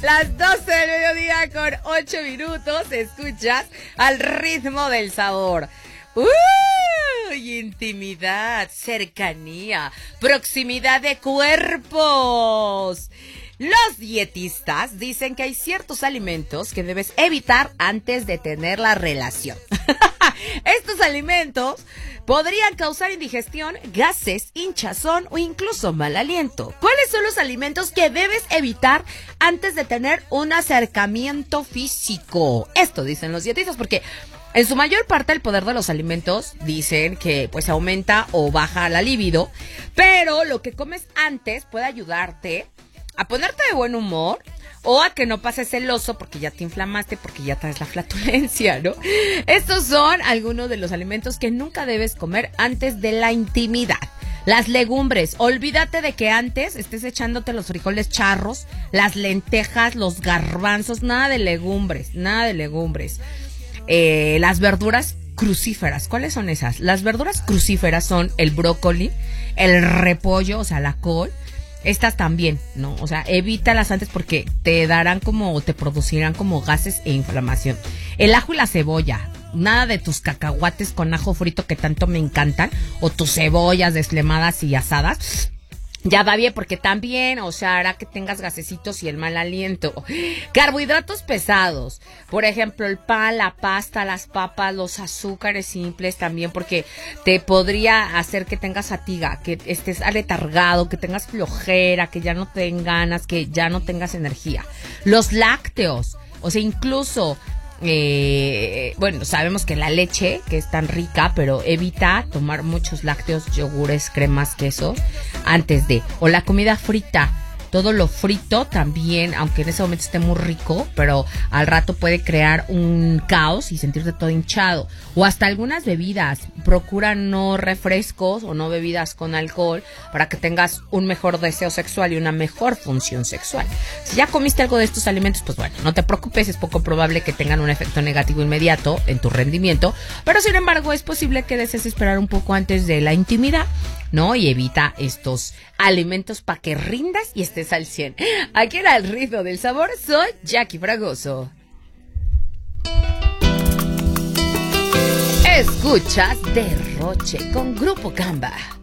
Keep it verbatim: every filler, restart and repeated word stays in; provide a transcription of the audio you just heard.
Las doce del mediodía con ocho minutos, escuchas Al Ritmo del Sabor. ¡Uy! Intimidad, cercanía, proximidad de cuerpos. Los dietistas dicen que hay ciertos alimentos que debes evitar antes de tener la relación. Estos alimentos podrían causar indigestión, gases, hinchazón o incluso mal aliento. ¿Cuáles son los alimentos que debes evitar antes de tener un acercamiento físico? Esto dicen los dietistas porque en su mayor parte el poder de los alimentos dicen que pues aumenta o baja la libido, pero lo que comes antes puede ayudarte a ponerte de buen humor o a que no pases celoso porque ya te inflamaste, porque ya traes la flatulencia, ¿no? Estos son algunos de los alimentos que nunca debes comer antes de la intimidad. Las legumbres, olvídate de que antes estés echándote los frijoles charros, las lentejas, los garbanzos, nada de legumbres, nada de legumbres. Eh, las verduras crucíferas, ¿cuáles son esas? Las verduras crucíferas son el brócoli, el repollo, o sea, la col. Estas también, ¿no? O sea, evítalas antes porque te darán como, te producirán como gases e inflamación. El ajo y la cebolla, nada de tus cacahuates con ajo frito que tanto me encantan, o tus cebollas desflemadas y asadas. Ya va bien porque también, o sea, hará que tengas gasecitos y el mal aliento. Carbohidratos pesados, por ejemplo, el pan, la pasta, las papas, los azúcares simples también, porque te podría hacer que tengas fatiga, que estés aletargado, que tengas flojera, que ya no tengas ganas, que ya no tengas energía. Los lácteos, o sea, incluso... Eh, bueno, sabemos que la leche, que es tan rica, pero evita tomar muchos lácteos, yogures, cremas, quesos antes de, o la comida frita, todo lo frito también, aunque en ese momento esté muy rico, pero al rato puede crear un caos y sentirte todo hinchado. O hasta algunas bebidas, procura no refrescos o no bebidas con alcohol para que tengas un mejor deseo sexual y una mejor función sexual. Si ya comiste algo de estos alimentos, pues bueno, no te preocupes, es poco probable que tengan un efecto negativo inmediato en tu rendimiento, pero sin embargo es posible que desees esperar un poco antes de la intimidad, ¿no? Y evita estos alimentos para que rindas y estés al cien. Aquí en Al Ritmo del Sabor, soy Jackie Fragoso. Escuchas Derroche con Grupo Gamba.